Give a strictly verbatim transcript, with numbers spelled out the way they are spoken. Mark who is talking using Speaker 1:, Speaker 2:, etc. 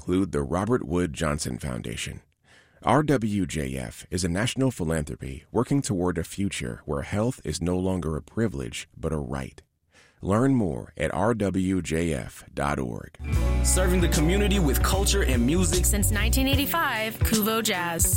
Speaker 1: include the Robert Wood Johnson Foundation. R W J F is a national philanthropy working toward a future where health is no longer a privilege, but a right. Learn more at r w j f dot org.
Speaker 2: Serving the community with culture and music
Speaker 3: since nineteen eighty-five, Kuvo Jazz.